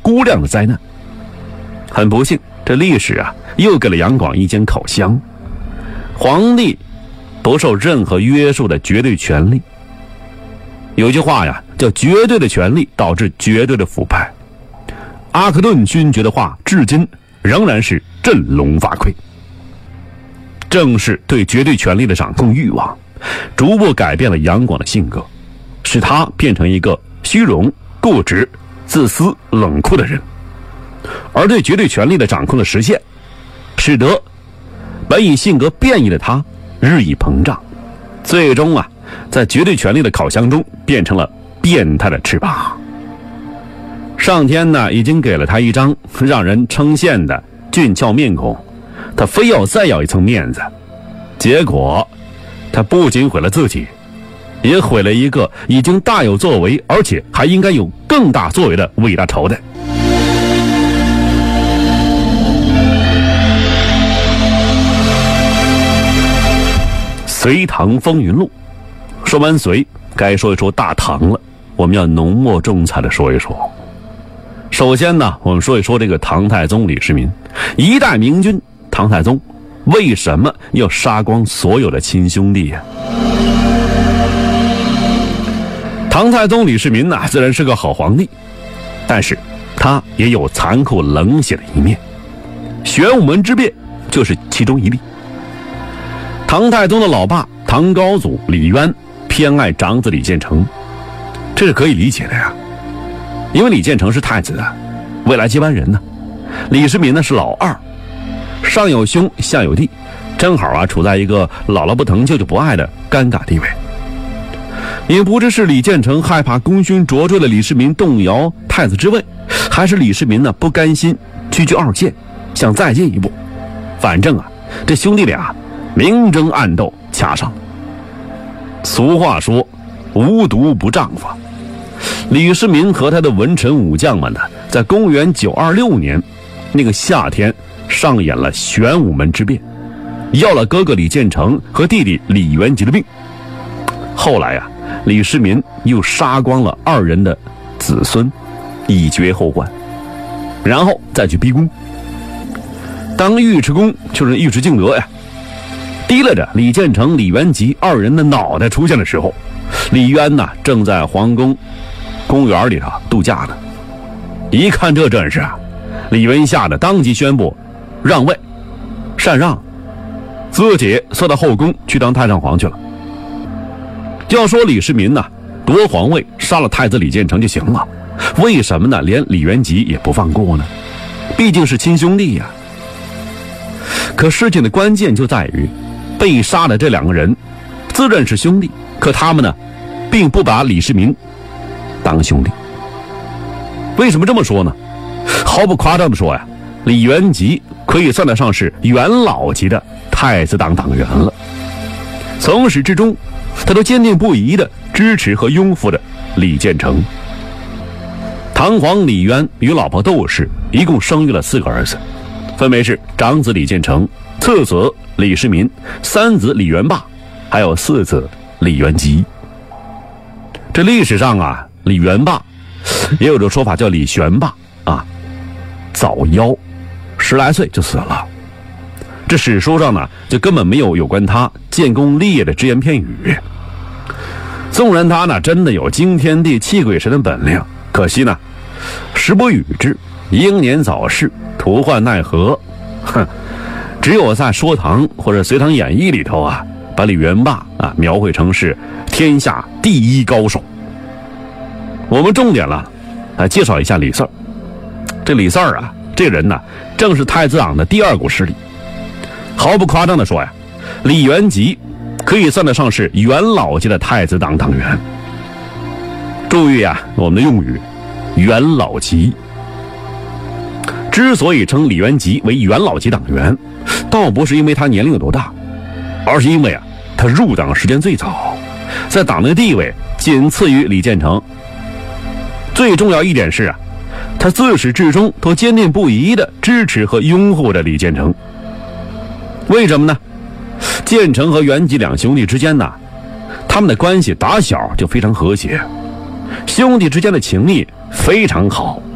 估量的灾难。很不幸，这历史啊又给了杨广一间烤箱。皇帝不受任何约束的绝对权力。有句话呀，叫绝对的权力导致绝对的腐败。阿克顿勋爵的话至今仍然是振聋发聩。正是对绝对权力的掌控欲望，逐步改变了杨广的性格，使他变成一个虚荣、固执、自私、冷酷的人。而对绝对权力的掌控的实现，使得本已性格变异的他日益膨胀，最终啊，在绝对权力的烤箱中变成了变态的翅膀。上天呢，已经给了他一张让人称羡的俊俏面孔，他非要再要一层面子，结果他不仅毁了自己，也毁了一个已经大有作为，而且还应该有更大作为的伟大朝代。隋唐风云录，说完隋，该说一说大唐了。我们要浓墨重彩的说一说。首先呢，我们说一说这个唐太宗李世民，一代明君。唐太宗为什么要杀光所有的亲兄弟呀？唐太宗李世民呢，自然是个好皇帝，但是他也有残酷冷血的一面。玄武门之变就是其中一例。唐太宗的老爸唐高祖李渊偏爱长子李建成，这是可以理解的呀，因为李建成是太子啊，未来接班人呢。李世民呢是老二，上有兄下有弟，正好啊处在一个姥姥不疼舅舅不爱的尴尬地位。也不知是李建成害怕功勋卓著的李世民动摇太子之位，还是李世民呢不甘心区区二线，想再进一步。反正啊，这兄弟俩明争暗斗，掐上了。俗话说无毒不丈夫。李世民和他的文臣武将们呢，在公元926年那个夏天上演了玄武门之变，要了哥哥李建成和弟弟李元吉的命。后来啊，李世民又杀光了二人的子孙，以绝后患，然后再去逼宫。当尉迟恭就是尉迟敬德呀，提了着李建成、李元吉二人的脑袋出现的时候，李渊呢正在皇宫公园里头度假呢。一看这阵势啊，李渊吓得当即宣布让位禅让，自己缩到后宫去当太上皇去了。要说李世民呢夺皇位杀了太子李建成就行了，为什么呢连李元吉也不放过呢？毕竟是亲兄弟呀。可事情的关键就在于被杀的这两个人自认是兄弟，可他们呢并不把李世民当兄弟。为什么这么说呢？毫不夸张地说呀，李元吉可以算得上是元老级的太子党党员了。从始至终他都坚定不移地支持和拥护着李建成。唐皇李渊与老婆窦氏一共生育了4个儿子，分别是长子李建成、次子李世民、三子李元霸，还有4子李元吉。这历史上啊，李元霸也有这说法叫李玄霸啊，早夭，10来岁就死了。这史书上呢，就根本没有关他建功立业的只言片语。纵然他呢真的有惊天地泣鬼神的本领，可惜呢时不与之，英年早逝，徒患奈何。只有在说唐或者隋唐演义里头啊，把李元霸啊描绘成是天下第一高手。我们重点了来介绍一下李四儿。这李四儿啊，这人呢正是太子党的第2股势力。毫不夸张地说呀，李元吉可以算得上是元老级的太子党党员。注意啊，我们的用语元老级。之所以称李元吉为元老级党员，倒不是因为他年龄有多大，而是因为啊，他入党时间最早，在党内地位仅次于李建成。最重要一点是啊，他自始至终都坚定不移地支持和拥护着李建成。为什么呢？建成和元吉两兄弟之间呢，他们的关系打小就非常和谐，兄弟之间的情谊非常好，